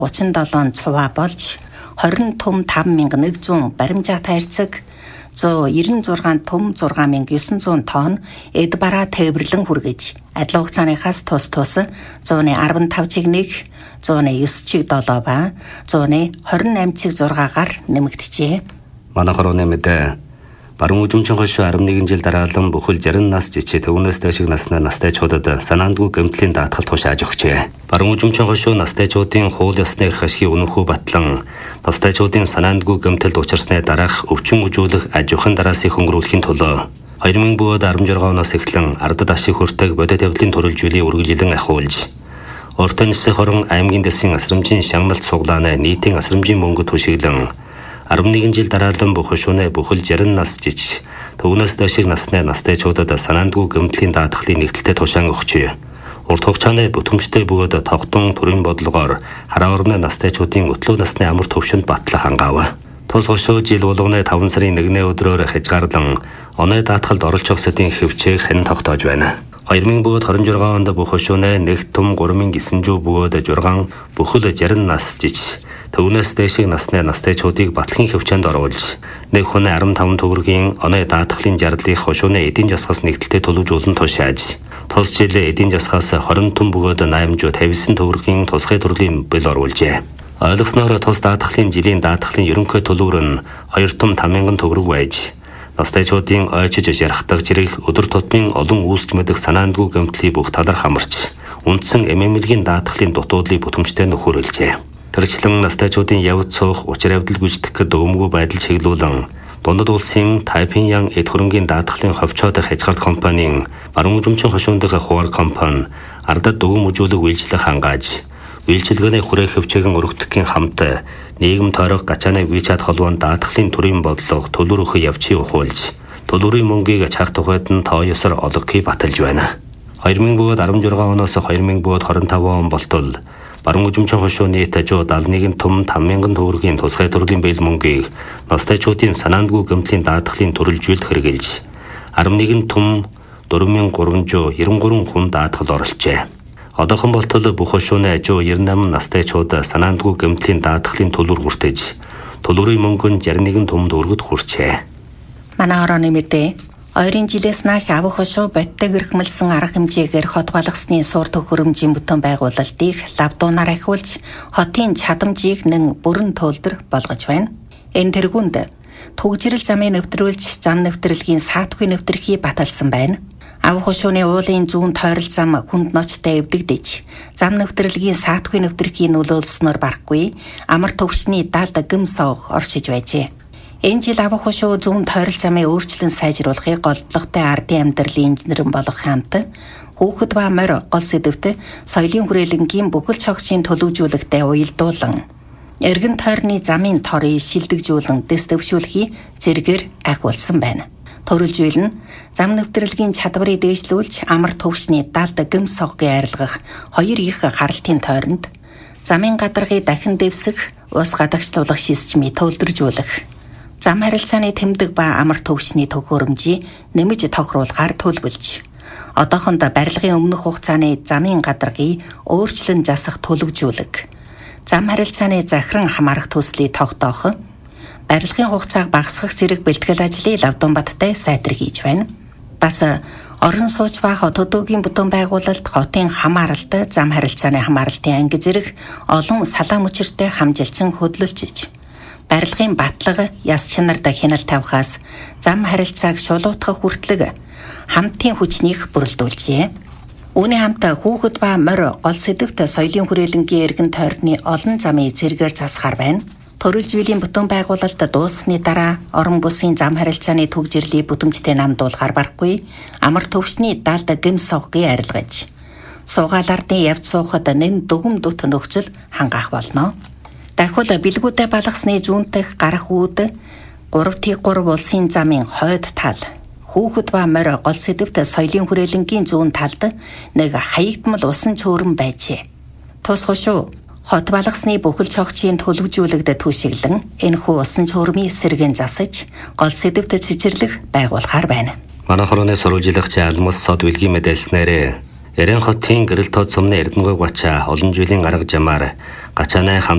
37 цуваа болж 20 том 5100 баримжаа тайрцаг 196 том 6900 тонн эд бараа тээвэрлэн хүргэж адил хугацааныхаас тус 115 чиг 1, 109 чиг 7 ба 128 чиг 6-гаар нэмэгдэжээ. Манайхаар өнөө мэдээ баруун үзмчин хошуу 11 жил дараалан бүхэл 60 нас жичээ төвнөөс дэшиг наснаа настайчуудад санаандгүй гэмтлийн даатгал тушааж өгчээ. Баруун үзмчин хошуу настайчуудын хууль ёсны эрх ашигыг үнэмхүү батлан настайчуудын санаандгүй гэмтэлд учирсны дараах өвчин үжүүлэх аж ахуйн дараасыг хөнгөрүүлэхийн төлөө 2016 оноос эхлэн ардад ашиг хүртэг бодит явдлын төрөлжүүлийг үргэлжлэн ахиулж Ортой нисэх хорон аймгийн дэсийн асрамжийн шагналт суглааны нийтийн асрамжийн мөнгө түшиглэн 11 жил дараалан бүх хошууны бүхэл 60 нас жиж төвнөөс дэшиг насны настайчуудад санаандгүй гэмтлийн даатгалыг нэгдэлтэй тушаан өгчээ. Урт хугацааны бүтэмжтэй бөгөөд тогтун төрийн бодлогоор хараа орны настайчуудын өтлөө насны амар төвшөнд батлах хангаав. Тус хошуу жил болгоны 5 сарын 1-ний өдрөөр хязгаарлан оны даатгалд оролцох сэдийн хэвчээг хэн тогтоож байна. 2026 онд бүх хошууны нэг том 3900 бөгөөд 6 бүхэл 60 нас жиж төвнөөс дэшиг насны настайчуудыг батлахын хөвчөнд оруулж нэг хүн 15 төгрөгийн оны даатгалын жарлыг хошууны эдийн засгаас нэгдэлтэй төлөвлөжүүлэн тушааж тус жил эдийн засгаас 20 том бөгөөд 859 төгрөгийн тусгай төрлийн бэл оруулжээ. Ойлгосноор тус даатгалын жилийн даатгалын ерөнхий төлөвөр нь 2 том 5000 төгрөг байж настайчуудын ойчиж ярахдаг зэрэг өдөр тутмын олон үйлч мэдэх санаандгүй гэмтлийн бүх талаар хамарч үндсэн эмэмлэгийн даатгалын дутуудлыг бүтэмжтэй нөхөрлөжээ. Тэрчлэн настайчуудын явц суух учир явдал гүйцэтгэх гэдэг өвмгөө байдал чиглүүлэн дундад улсын Тайпиньян эд хөрөнгийн даатгалын ховчоодох хязгаарт компанийн баруун үзмчин хошуундын хуваар компани ардад дөгөм үжүүлэг үйлчлэх хангааж үйлчилгээний хүрээ хөвчөөгөн өргөдөхгийн хамт нийгэм тойрох гачааны WeChat холбоонд даатгалын төрийн бодлого төлөөрөхөй явчийг ухуулж төлөөрийн мөнгийг чах тухайд нь тоо ёсоор олгохыг баталж байна. 2016 оноос 2025 он болтол баруун үзмчин хошуу нийт 71 том 5000 төгрөгийн тусгай төрлийн бэл мөнгийг настайчуудын санаандгүй гэмтлийн даатгалын төрөлжүүлэлт хэрэгжилж 11 том 4393 хүн даатгал оролцжээ. Одоохон болтол бүх хошууны 98 настайчууд санаандгүй гэмтлийн даатгалын төлөөр хүртэж төлөөрийн мөнгө нь 61 томд өргөд хүрчээ. Манай орооны мэдээ ойрын жилээс нааш авах хошуу бодитыг эрхмэлсэн арга хэмжээгээр хот балгасны суур төхөөрөмжийн бүтээн байгуулалтыг лавдуунаар ахиулж хотын чадамжийг нэн бүрэн төлдөр болгож байна. Энэ тэргуунд түгжирэл замыг нэвтрүүлж зам нэвтрэлгийн саатгүй нэвтрхий баталсан байна. Авах хошууны уулын зүүн тойрол зам хүнд ночтой эвдэгдэж зам нэвтрэлгийн саатгүй нэвтрхийг нөлөөлснөөр барахгүй амар төвшний далд гэм сог оршиж байжээ. Энэ жил авах хошуу зүүн тойрол замыг өөрчлөн сайжруулахыг голдлоготой ардын амьдралын инженерэн болох хамт хүүхэд ба морь гол сэдвт соёлын хүрээлэнгийн бүхэл чогшийн төлөвжүүлэгтээ уялдуулан эргэн тойрны замын торыг шилдэгжүүлэн дэс дэвшүүлэхий зэргээр ахиулсан байна. Төрөлжүүл нь зам нэвтрэлгийн чадварыг дээшлүүлж амар төвшний далд гэм соггийн арилгах хоёр их харалтын тойронд замын гадаргыг дахин дэвсэх ус гадагшлуулах системийг төлөвлөжүүлэх зам харилцааны тэмдэг ба амар төвшний төхөөрөмжийг нэмж тохируулахаар төлөвлөж одоохондоо барилгын өмнөх хугацааны замын гадаргыг өөрчлөн засах төлөвжүүлэг зам харилцааны захиран хамаарах төслийг тогтоох барилгын хугацааг багасгах зэрэг бэлтгэл ажлыг Лавдуунбаттай сайтар хийж байна. Бас орон сууч ба хот хөдөөгийн бүтээн байгуулалт хотын хамааралт зам харилцааны хамааралтын анги зэрэг олон салаа мөчөртэй хамжилсан хөдөлж барилгын батлага яс чанарт хяналт тавихаас зам харилцааг шулуутгах хүртлэг хамтын хүчнийг бүрэлдүүлжээ. Үүний хамт хүүхэд ба морь гол сэдвт соёлын хүрээлэнгийн эргэн тойрны олон замыг зэргээр засахаар байна. Төрөлжүүллийн бүтээн байгуулалт дууссаны дараа орон бүсийн зам харилцааны түгжирлийг бүтэмжтэй намдуулахаар барахгүй амар төвшний далд гэм соггийн арилгаж суугаал ардын явц суухад нэн дүгм дүт нөхцөл хангаах болно. Дахиад бэлгүүдэд балгасны зүүнтэх гарах үүд 3T3 улсын замын хойд тал хүүхэд ба морь гол сэдвт соёлын хүрээлэнгийн зүүн талд нэг хаягдмал усан чөөрөн байжээ. Тус хошуу хот балгасны бүхэл чогчийн төлөвжүүлэгдэд түшиглэн энэхүү усан чөөрмийн сэргэн засаж гол сэдвт цэцэрлэг байгуулахаар байна. Манай хорооны сурвалжлагч Алмас сод билгийн мэдээлснээр Ярин хотын гэрэл тод сумны Эрдэнэгүй гачаа олон жилийн арга жамаар гачааны